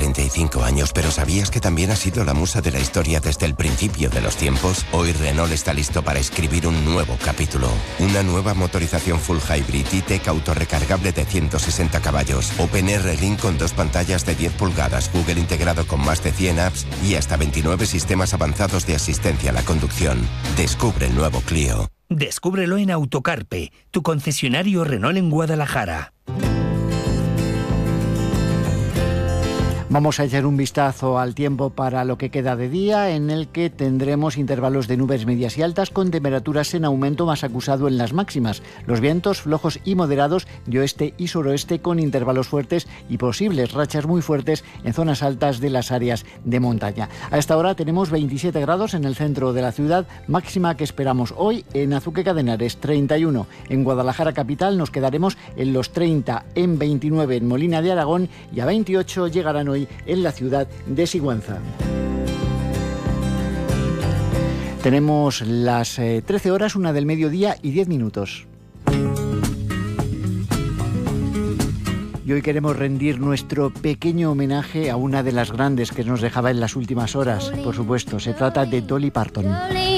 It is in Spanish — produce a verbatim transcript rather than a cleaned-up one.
treinta y cinco años, pero ¿sabías que también ha sido la musa de la historia desde el principio de los tiempos? Hoy Renault está listo para escribir un nuevo capítulo. Una nueva motorización full hybrid E-Tech autorrecargable de ciento sesenta caballos. OpenR Link con dos pantallas de diez pulgadas, Google integrado con más de cien apps y hasta veintinueve sistemas avanzados de asistencia a la conducción. Descubre el nuevo Clio. Descúbrelo en Autocarpe, tu concesionario Renault en Guadalajara. Vamos a echar un vistazo al tiempo para lo que queda de día, en el que tendremos intervalos de nubes medias y altas con temperaturas en aumento más acusado en las máximas. Los vientos flojos y moderados de oeste y suroeste con intervalos fuertes y posibles rachas muy fuertes en zonas altas de las áreas de montaña. A esta hora tenemos veintisiete grados en el centro de la ciudad, máxima que esperamos hoy en Azuqueca de Henares, treinta y uno. En Guadalajara capital nos quedaremos en los treinta, en veintinueve en Molina de Aragón y a veintiocho llegarán hoy en la ciudad de Sigüenza. Tenemos las eh, trece horas, una del mediodía y diez minutos. Y hoy queremos rendir nuestro pequeño homenaje a una de las grandes que nos dejaba en las últimas horas. Por supuesto, se trata de Dolly Parton.